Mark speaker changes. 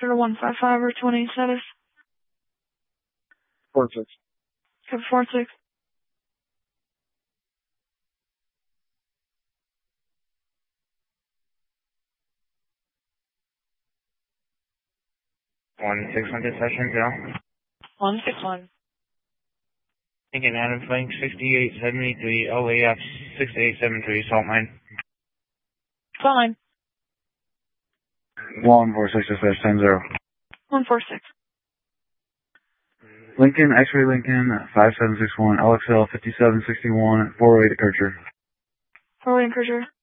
Speaker 1: 155 or 20 status.
Speaker 2: 46.
Speaker 1: Code 46.
Speaker 3: One 600 session, go.
Speaker 1: 161.
Speaker 3: Lincoln Adam Flank 6873 LAF 6873 Salt Mine.
Speaker 1: Fine.
Speaker 2: 146 dispatch 10-0.
Speaker 1: 146.
Speaker 2: Lincoln, X-ray Lincoln, 5761, LXL 5761, 408 Kircher.
Speaker 1: 408 Kircher.